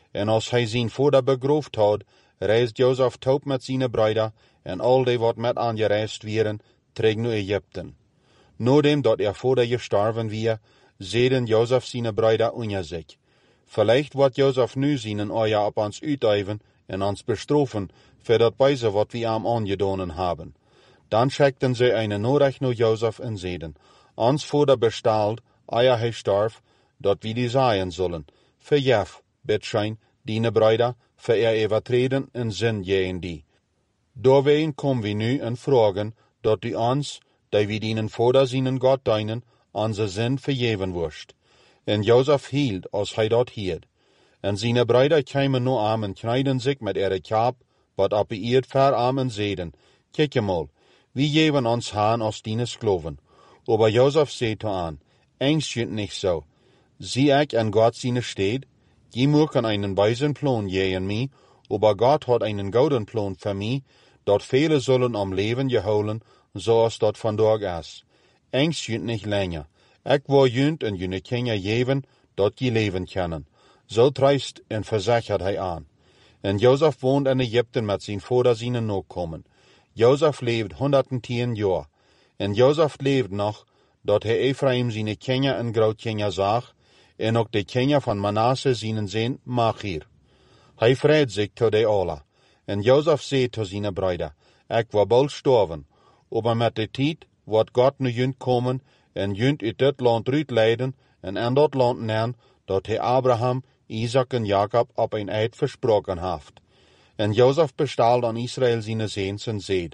En als hij zijn vader begroefd had, reisde Jozef toe met zijn bruiden en al die wat met aangereisd waren, terug naar Egypte. Nadat dat vader gestorven was, zeiden Jozef zijn bruiden onder zich: Vielleicht wordt Jozef nu zijn oor op ons uitoeven en ons bestrafen voor dat bijze wat we hem aangedaan hebben. Dan schickten zij een nachricht naar Jozef en zeiden: Ons vader bestelt, eer hij starf, dat we die zeggen zullen: Verjef, bitschijn, die bruiden, voor overtreden en zin tegen die. Daarwegen komen we nu en vragen dat u ons, die we dienen vader zijn God dienen, onze zin vergeven worst. En Jozef hield als hij dat hield. En zijn bruiden kwamen naar hem en knijden zich met ihre kaap, wat op de eerd voor hem en zeiden: Kijk eenmaal, we geven ons haan als diene skloven. Aber Jozef zei te hen: Eens junt niet zo. Zie ik en God zijn steed? Je maken einen wijzen plan tegen mij, aber God had einen gouden plan voor mij, dat velen zullen om leven gehouden, zoals dat vandaag is. Eens junt niet langer. Ik wil junt en jullie kinderen geven, dat je leven kunnen. Zo treist en verzekert hij aan. En Jozef woont in Egypte met zijn vader zijn nakomen. Jozef leefde 110 jaar. En Jozef leefde nog, dat hij Ephraim zijn kinderen en grootkinderen zag, en ook de kinderen van Manasse zijn zoon Machir. Hij vreed zich tot de alle. En Jozef zei tot zijn bruiden: Ik wil bald sterven, aber met de tijd wordt God nu junt komen en junt uit dit land uitleiden en in dat land nemen dat hij Abraham, Isaac en Jacob op een eed versproken heeft. En Jozef bestelde aan Israël zijn zoons en zei: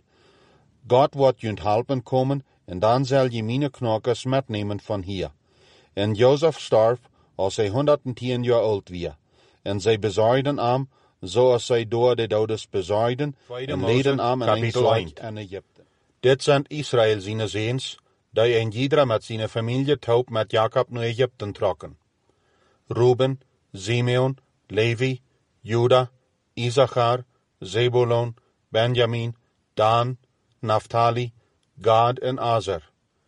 God wordt junt helpen komen en dan zal je mijn knokers metnemen van hier. En Jozef starf als hij 110 jaar oud was. En zij bezorgden hem, zoals zij door de dodes bezorgden, en leidden hem in een land in Egypte. Dit zijn Israël zijn zoons, die een ieder met zijn familie toe met Jacob naar Egypte trokken. Ruben, Simeon, Levi, Juda, Issachar, Zebulon, Benjamin, Dan, Naphtali, Gad en Aser.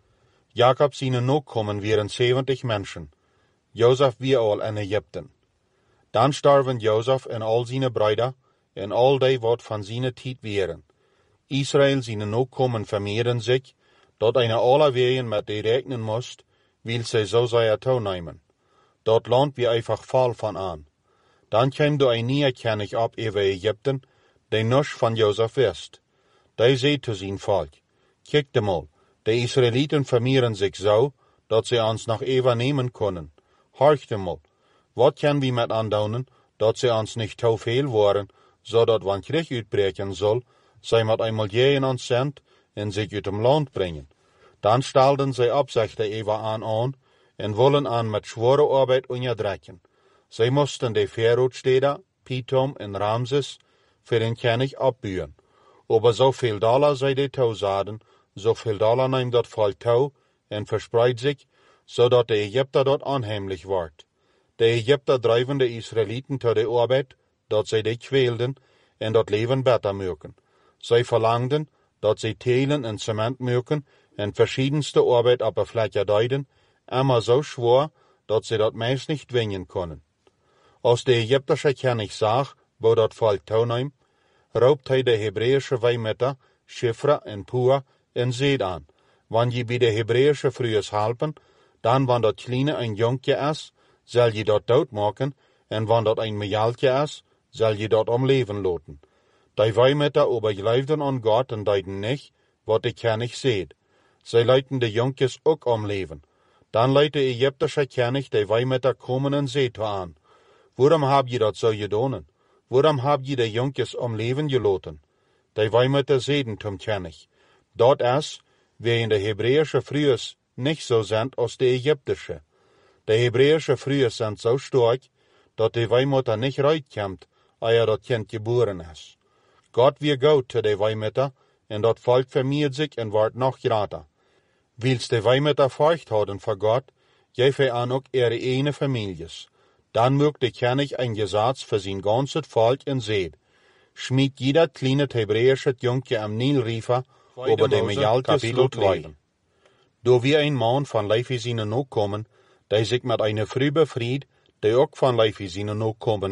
Jacob zijn nakomen waren 70 mensen. Jozef was al in Egypte. Dan starven Jozef en al zijn bruiden en al die wat van zijn tijd waren. Israël zijn nakomen vermeerderen zich, dat eine alle wegen met die rekenen moest, wil zij zo zij toenemen. Dat land wie einfach vol van aan. Dan kwam er een nieuwe koning op over Egypte, die nog van Jozef wist. Die zei te zijn volk: Kijk de mal, de Israëlieten vermeerderen zich zo, dat ze ons nog even nemen kunnen. Horch de mal, wat kan we met aandoen, dat ze ons niet te veel worden, zodat wanneer krieg uitbreken zal, zij met eenmaal tegen ons zendt en zich uit het land brengen. Dan stelden zij opzichten even aan en willen aan met zware arbeid onderdrukken. Zij moesten de Verootsteden, Pithom en Ramses voor een koning opbouwen. Aber zoveel dollar zij de toe zaden, zoveel dollar neemt dat volk toe en verspreidt zich, zodat de Egypter dat onheimelijk wordt. De Egypter drijven de Israëlieten tot de arbeid, dat zij die kwelden en dat leven beter maken. Zij verlangden dat zij telen en cement maken en verschiedenste arbeid op een vlekje duiden, maar zo zwaar dat zij dat meest niet dwingen konden. Als de Egyptische koning zag, waar dat volk toeneemt, roept hij de Hebreeuwse wijmetter, Shifra en Pua en zeid aan: Wanneer je bij de Hebreeuwse vrouwen helpen, dan wanneer dat kleine een jonkje is, zal je dat doodmaken, en wanneer dat een mejaltje is, zal je dat om leven laten. Die wijmetter overgeloofden aan God en deden niet wat de koning zei. Zij lieten de jonkjes ook omleven. Dan leidt de Egyptische koning de wijmetter komen en zei te aan: Waarom heb je dat zo gedaan? Waarom heb je de jonkjes om leven gelaten? De wijmetter zeiden tot koning: Dat is, wegen de Hebreeuwse vrouwen niet zo zijn als de Egyptische. De Hebreeuwse vrouwen zijn zo sterk, dat de wijmetter niet uitkomt, eer dat kind geboren is. God weer goed te de wijmetter, en dat volk vermeerdert zich en wordt nog groter. Wils de wijmetter furcht houden voor God, geeft hij aan ook ihre ene families. Dan maakt de koning een gezats voor zijn ganse volk en zegt: Schmied jeder kleine Hebreeuwse jonkje am Nilriver over de mejaltjes laat leiden. Door wie een man van Levi zijn nakomen, die zich met een vrouw bevrijd, die ook van Levi zijn nakomen